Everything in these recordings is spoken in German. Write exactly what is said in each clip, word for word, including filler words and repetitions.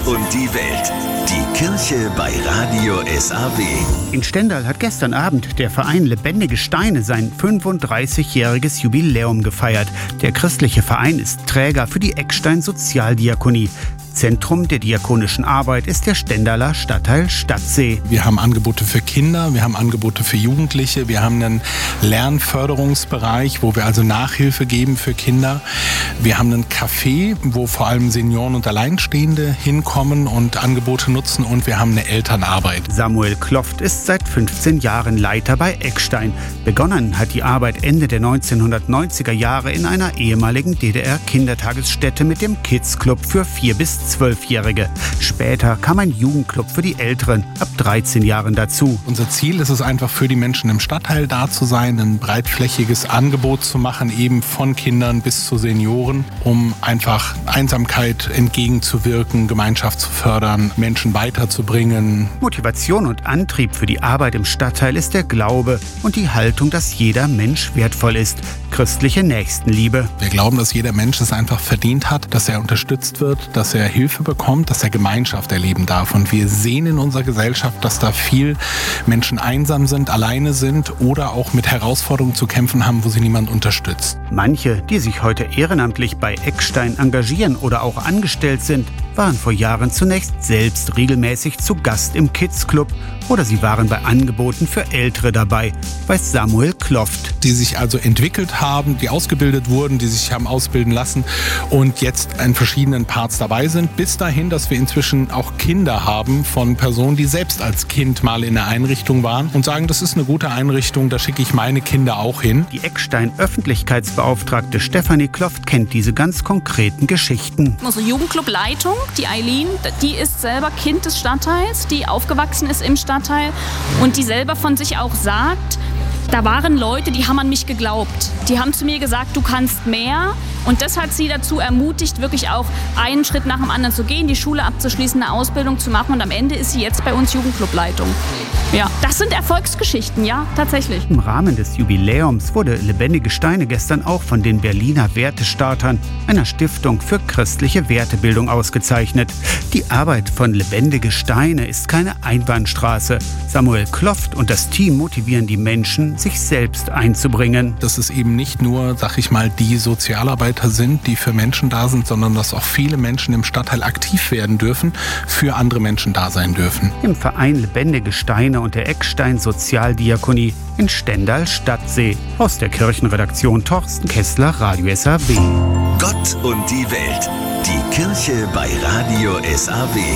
und die Welt. Die Kirche bei Radio S A W. In Stendal hat gestern Abend der Verein Lebendige Steine sein fünfunddreißigjähriges Jubiläum gefeiert. Der christliche Verein ist Träger für die Eckstein Sozialdiakonie. Zentrum der diakonischen Arbeit ist der Stendaler Stadtteil Stadtsee. Wir haben Angebote für Kinder, wir haben Angebote für Jugendliche, wir haben einen Lernförderungsbereich, wo wir also Nachhilfe geben für Kinder. Wir haben einen Café, wo vor allem Senioren und Alleinstehende hinkommen und Angebote nutzen, und wir haben eine Elternarbeit. Samuel Kloft ist seit fünfzehn Jahren Leiter bei Eckstein. Begonnen hat die Arbeit Ende der neunzehnhundertneunziger Jahre in einer ehemaligen D D R-Kindertagesstätte mit dem Kids Club für vier bis zwölfjährige. Später kam ein Jugendclub für die Älteren ab dreizehn Jahren dazu. Unser Ziel ist es einfach, für die Menschen im Stadtteil da zu sein, ein breitflächiges Angebot zu machen, eben von Kindern bis zu Senioren, um einfach Einsamkeit entgegenzuwirken, Gemeinschaft zu fördern, Menschen weiterzubringen. Motivation und Antrieb für die Arbeit im Stadtteil ist der Glaube und die Haltung, dass jeder Mensch wertvoll ist. Christliche Nächstenliebe. Wir glauben, dass jeder Mensch es einfach verdient hat, dass er unterstützt wird, dass er Hilfe bekommt, dass er Gemeinschaft erleben darf. Und wir sehen in unserer Gesellschaft, dass da viel Menschen einsam sind, alleine sind oder auch mit Herausforderungen zu kämpfen haben, wo sie niemand unterstützt. Manche, die sich heute ehrenamtlich bei Eckstein engagieren oder auch angestellt sind, waren vor Jahren zunächst selbst regelmäßig zu Gast im Kids Club oder sie waren bei Angeboten für Ältere dabei, weiß Samuel Kloft. Die sich also entwickelt haben, die ausgebildet wurden, die sich haben ausbilden lassen und jetzt in verschiedenen Parts dabei sind, bis dahin, dass wir inzwischen auch Kinder haben von Personen, die selbst als Kind mal in der Einrichtung waren und sagen, das ist eine gute Einrichtung, da schicke ich meine Kinder auch hin. Die Eckstein-Öffentlichkeitsbeauftragte Stefanie Kloft kennt diese ganz konkreten Geschichten. Unsere Jugendclub-Leitung, die Eileen, die ist selber Kind des Stadtteils, die aufgewachsen ist im Stadtteil und die selber von sich auch sagt, da waren Leute, die haben an mich geglaubt. Die haben zu mir gesagt, du kannst mehr. Und das hat sie dazu ermutigt, wirklich auch einen Schritt nach dem anderen zu gehen, die Schule abzuschließen, eine Ausbildung zu machen. Und am Ende ist sie jetzt bei uns Jugendclubleitung. Ja, das sind Erfolgsgeschichten, ja, tatsächlich. Im Rahmen des Jubiläums wurde Lebendige Steine gestern auch von den Berliner Wertestartern, einer Stiftung für christliche Wertebildung, ausgezeichnet. Die Arbeit von Lebendige Steine ist keine Einbahnstraße. Samuel Kloft und das Team motivieren die Menschen, sich selbst einzubringen. Dass es eben nicht nur, sag ich mal, die Sozialarbeiter sind, die für Menschen da sind, sondern dass auch viele Menschen im Stadtteil aktiv werden dürfen, für andere Menschen da sein dürfen. Im Verein Lebendige Steine und der Eckstein Sozialdiakonie in Stendal Stadtsee. Aus der Kirchenredaktion Torsten Kessler, Radio S A W. Gott und die Welt. Die Kirche bei Radio S A W.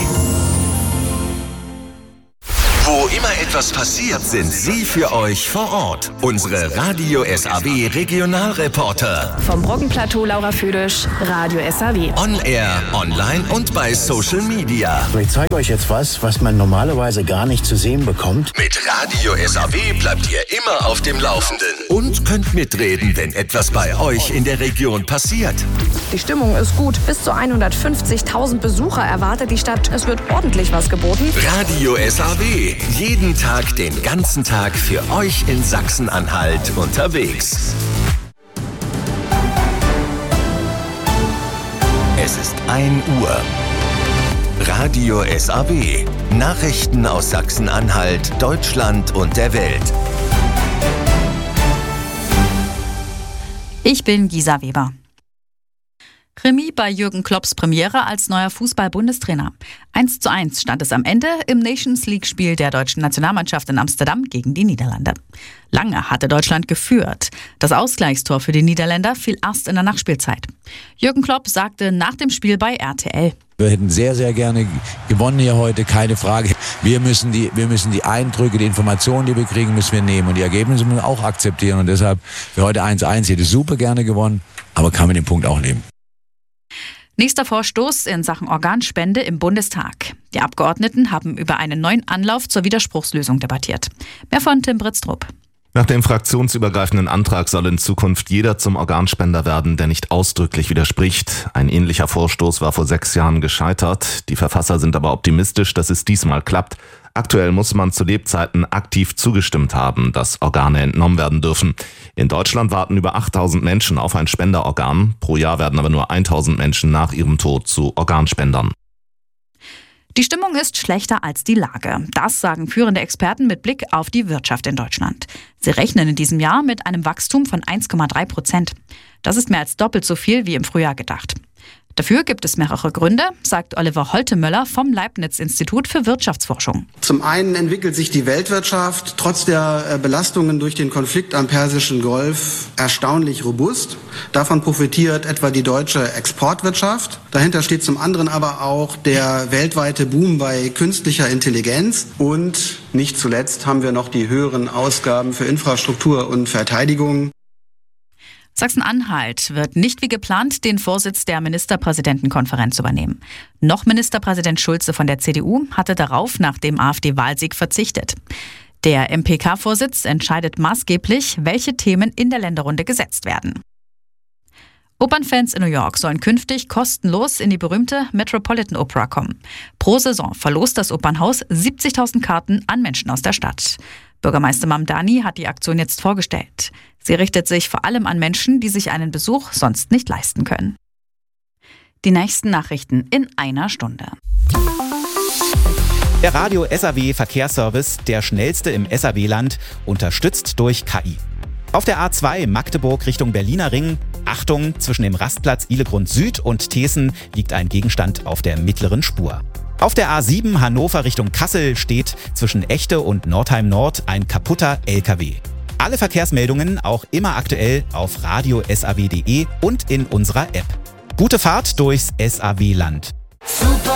Wo immer etwas passiert, sind Sie für euch vor Ort. Unsere Radio S A W Regionalreporter. Vom Brockenplateau Laura Füdisch, Radio S A W. On Air, online und bei Social Media. Ich zeige euch jetzt was, was man normalerweise gar nicht zu sehen bekommt. Mit Radio S A W bleibt ihr immer auf dem Laufenden. Und könnt mitreden, wenn etwas bei euch in der Region passiert. Die Stimmung ist gut. Bis zu hundertfünfzigtausend Besucher erwartet die Stadt. Es wird ordentlich was geboten. Radio S A W. Jeden Tag, den ganzen Tag für euch in Sachsen-Anhalt unterwegs. Es ist ein Uhr. Radio S A W. Nachrichten aus Sachsen-Anhalt, Deutschland und der Welt. Ich bin Gisa Weber. Remis bei Jürgen Klopps Premiere als neuer Fußball-Bundestrainer. eins zu eins stand es am Ende im Nations-League-Spiel der deutschen Nationalmannschaft in Amsterdam gegen die Niederlande. Lange hatte Deutschland geführt. Das Ausgleichstor für die Niederländer fiel erst in der Nachspielzeit. Jürgen Klopp sagte nach dem Spiel bei R T L: Wir hätten sehr, sehr gerne gewonnen hier heute, keine Frage. Wir müssen die, wir müssen die Eindrücke, die Informationen, die wir kriegen, müssen wir nehmen. Und die Ergebnisse müssen wir auch akzeptieren. Und deshalb für heute eins zu eins, ich hätte super gerne gewonnen, aber kann mit dem Punkt auch leben. Nächster Vorstoß in Sachen Organspende im Bundestag. Die Abgeordneten haben über einen neuen Anlauf zur Widerspruchslösung debattiert. Mehr von Tim Britztrup. Nach dem fraktionsübergreifenden Antrag soll in Zukunft jeder zum Organspender werden, der nicht ausdrücklich widerspricht. Ein ähnlicher Vorstoß war vor sechs Jahren gescheitert. Die Verfasser sind aber optimistisch, dass es diesmal klappt. Aktuell muss man zu Lebzeiten aktiv zugestimmt haben, dass Organe entnommen werden dürfen. In Deutschland warten über achttausend Menschen auf ein Spenderorgan. Pro Jahr werden aber nur tausend Menschen nach ihrem Tod zu Organspendern. Die Stimmung ist schlechter als die Lage. Das sagen führende Experten mit Blick auf die Wirtschaft in Deutschland. Sie rechnen in diesem Jahr mit einem Wachstum von eins Komma drei Prozent. Das ist mehr als doppelt so viel wie im Frühjahr gedacht. Dafür gibt es mehrere Gründe, sagt Oliver Holtemöller vom Leibniz-Institut für Wirtschaftsforschung. Zum einen entwickelt sich die Weltwirtschaft trotz der Belastungen durch den Konflikt am Persischen Golf erstaunlich robust. Davon profitiert etwa die deutsche Exportwirtschaft. Dahinter steht zum anderen aber auch der weltweite Boom bei künstlicher Intelligenz. Und nicht zuletzt haben wir noch die höheren Ausgaben für Infrastruktur und Verteidigung. Sachsen-Anhalt wird nicht wie geplant den Vorsitz der Ministerpräsidentenkonferenz übernehmen. Noch Ministerpräsident Schulze von der C D U hatte darauf nach dem AfD-Wahlsieg verzichtet. Der M P K-Vorsitz entscheidet maßgeblich, welche Themen in der Länderrunde gesetzt werden. Opernfans in New York sollen künftig kostenlos in die berühmte Metropolitan Opera kommen. Pro Saison verlost das Opernhaus siebzigtausend Karten an Menschen aus der Stadt. Bürgermeister Mamdani hat die Aktion jetzt vorgestellt. Sie richtet sich vor allem an Menschen, die sich einen Besuch sonst nicht leisten können. Die nächsten Nachrichten in einer Stunde. Der Radio S A W Verkehrsservice, der schnellste im S A W-Land, unterstützt durch K I. Auf der A zwei Magdeburg Richtung Berliner Ring, Achtung, zwischen dem Rastplatz Ihlegrund Süd und Thesen liegt ein Gegenstand auf der mittleren Spur. Auf der A sieben Hannover Richtung Kassel steht zwischen Echte und Nordheim Nord ein kaputter L K W. Alle Verkehrsmeldungen auch immer aktuell auf radio punkt s a w punkt d e und in unserer App. Gute Fahrt durchs S A W-Land. Super.